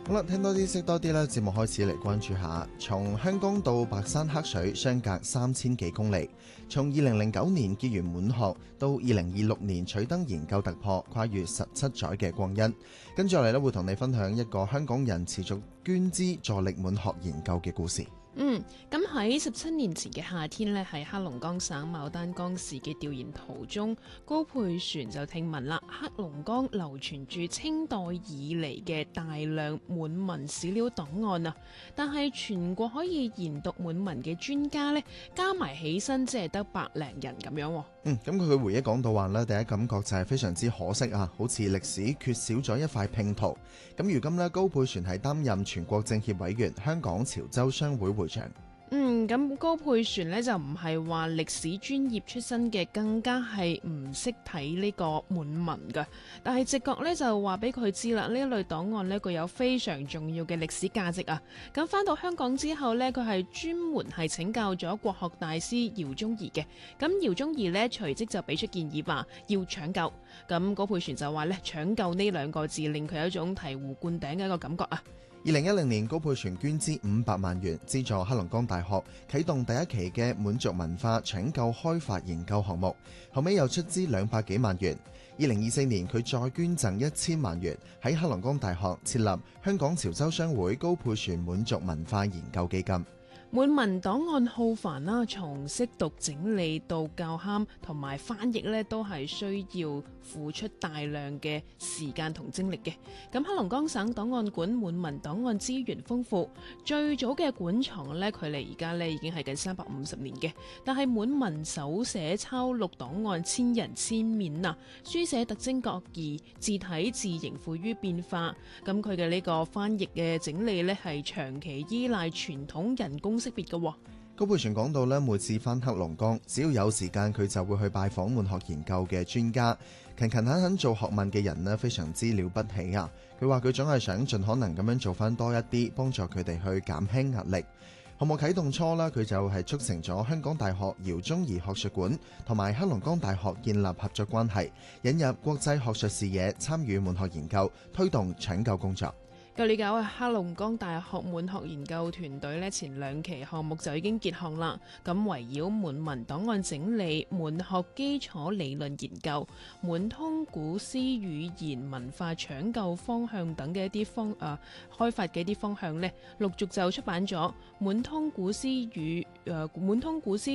好啦，聽多啲識多啲啦，節目開始嚟關注下，從香港到白山黑水相隔3000幾公里，從2009年結完滿學到2026年取得研究突破，跨越17載嘅光陰。跟住落嚟咧，會同你分享一個香港人持續捐資助力滿學研究嘅故事。 咁喺17年前嘅夏天呢，喺黑龍江省牡丹江市嘅調研途中，高佩璇就聽聞啦，黑龍江流傳住清代以嚟嘅大量滿文史料檔案啊，但係全國可以研讀滿文嘅專家呢，加埋起身只係得100零人咁樣。 咁佢嘅回憶講到話呢，第一感覺就係非常之可惜啊，好似歷史缺少咗一塊拼圖。咁如今呢，高佩璇係擔任全國政協委員、香港潮州商會會長。 咁高佩璇呢，就唔係話歷史專業出身嘅，更加係唔識睇呢個滿文㗎。但係直覺呢，就話俾佢知啦，呢一類檔案呢，具有非常重要嘅歷史價值啊。咁返到香港之後呢，佢係專門係請教咗國學大師饒宗頤嘅。咁饒宗頤呢，隨即就俾出建議話要搶救。咁高佩璇就話呢，搶救呢兩個字令佢有一種醍醐灌頂嘅一個感覺啊。 2010年，高佩璇捐資500萬元，資助黑龍江大學啟動第一期嘅滿族文化搶救開發研究項目，後尾又出資200幾萬元。2024年，佢再捐贈1000萬元，喺黑龍江大學設立香港潮州商會高佩璇滿族文化研究基金。 滿文檔案浩繁啦，從識讀整理到校勘同埋翻譯呢，都係需要付出大量嘅時間同精力嘅。咁黑龍江省檔案館滿文檔案資源豐富，最早嘅館藏呢，距離而家呢已經係近350年嘅。但係滿文手寫抄錄檔案千人千面啊，書寫特徵各異，字體字形富於變化。咁佢嘅呢個翻譯嘅整理呢，係長期依賴傳統人工識別嘅。 高佩璇講到咧，每次返黑龍江，只要有時間，佢就會去拜訪滿學研究嘅專家，勤勤懇懇做學問嘅人呢，非常之了不起啊！佢話佢總係想盡可能咁樣做翻多一啲，幫助佢哋去減輕壓力。項目啟動初啦，佢就係促成咗香港大學饒宗頤學術館同埋黑龍江大學建立合作關係，引入國際學術視野，參與滿學研究，推動搶救工作。 據了解，黑龍江大學滿學研究團隊呢，前2期項目就已經結項啦。咁圍繞滿文檔案整理、滿學基礎理論研究、滿通古詩語言文化搶救方向等嘅一啲開發嘅一啲方向呢，陸續就出版咗滿通古詩